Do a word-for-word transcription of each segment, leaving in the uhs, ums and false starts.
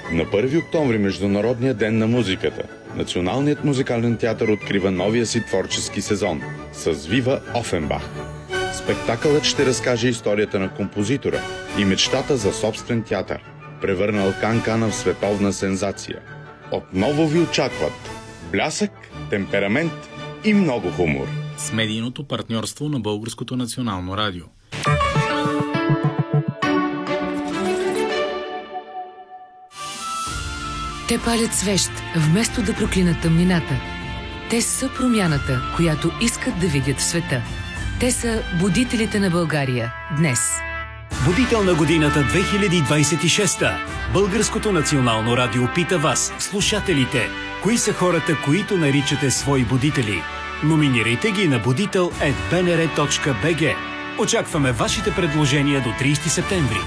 На първи октомври, Международния ден на музиката, Националният музикален театър открива новия си творчески сезон с Вива Офенбах. Спектакълът ще разкаже историята на композитора и мечтата за собствен театър, превърнал Кан-Кана в световна сензация. Отново ви очакват блясък, темперамент и много хумор. С медийното партньорство на Българското национално радио. Те палят свещ, вместо да проклинат тъмнината. Те са промяната, която искат да видят в света. Те са будителите на България днес. Будител на годината две хиляди двадесет и шеста. Българското национално радио пита вас, слушателите, кои са хората, които наричате свои будители. Номинирайте ги на будител ет би ен ер точка би джи. Очакваме вашите предложения до тридесети септември.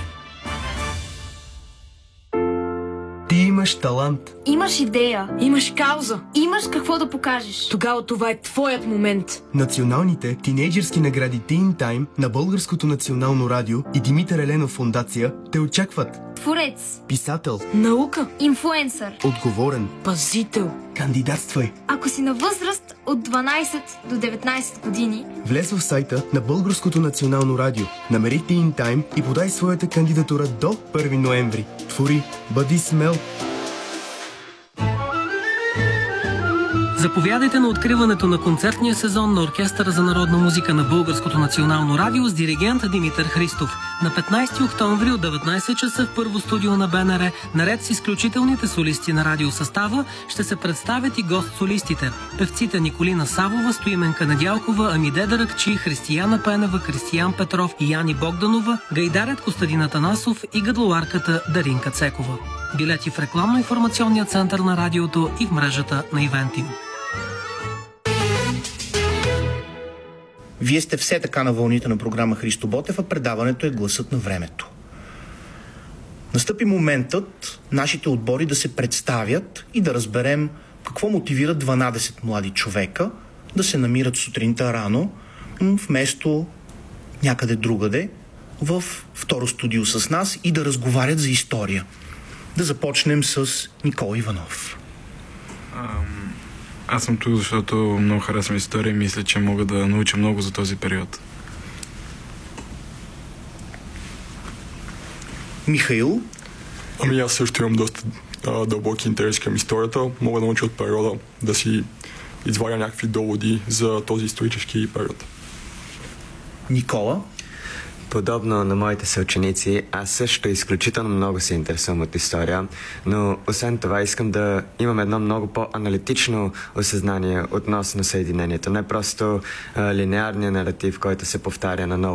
Ти имаш талант. Имаш идея. Имаш кауза. Имаш какво да покажеш. Тогава това е твоят момент. Националните тинейджърски награди Teen Time на Българското национално радио и Димитър Еленов фондация те очакват. Творец. Писател. Наука. Инфлуенсър. Отговорен. Пазител. Кандидатствай. Ако си на възраст от дванадесет до деветнадесет години, влез в сайта на Българското национално радио, намери Teen Time и подай своята кандидатура до първи ноември. Твори, бъди смел. Заповядайте на откриването на концертния сезон на Оркестъра за народна музика на Българското национално радио с диригент Димитър Христов. На петнадесети октомври от деветнадесет часа в първо студио на Б Н Р, наред с изключителните солисти на радиосъстава, ще се представят и гост-солистите. Певците Николина Савова, Стоименка Недялкова, Амиде Даракчи, Християна Пенева, Кристиян Петров и Яни Богданова, гайдарят Костадин Атанасов и гадлоарката Даринка Цекова. Билети в рекламно-информационния център на радиото и в мрежата на Ивентим. Вие сте все така на вълните на програма Христо Ботев, а предаването е Гласът на времето. Настъпи моментът нашите отбори да се представят и да разберем какво мотивира дванадесет млади човека да се намират сутринта рано, вместо някъде другаде, в второ студио с нас и да разговарят за история. Да започнем с Никола Иванов. Ам, аз съм тук, защото много харесвам история и мисля, че мога да науча много за този период. Михаил? Ами аз също имам доста а, дълбоки интерес към историята. Мога да науча от периода да си извадя някакви доводи за този исторически период. Никола? Подобно на моите съученици, аз също изключително много се интересувам от история, но освен това искам да имам едно много по-аналитично осъзнание относно съединението. Не просто а, линеарния наратив, който се повтаря на ново